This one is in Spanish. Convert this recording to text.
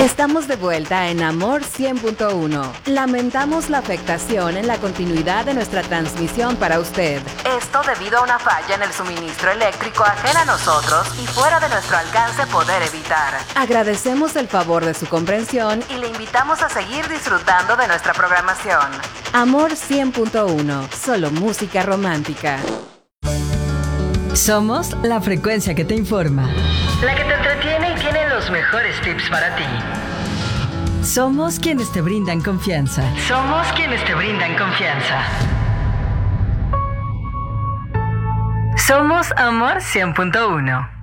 Estamos de vuelta en Amor 100.1. Lamentamos la afectación en la continuidad de nuestra transmisión para usted. Esto debido a una falla en el suministro eléctrico ajena a nosotros y fuera de nuestro alcance poder evitar. Agradecemos el favor de su comprensión y le invitamos a seguir disfrutando de nuestra programación. Amor 100.1, solo música romántica. Somos la frecuencia que te informa, la que te entretiene y tiene los mejores tips para ti. Somos quienes te brindan confianza. Somos quienes te brindan confianza. Somos Amor 100.1.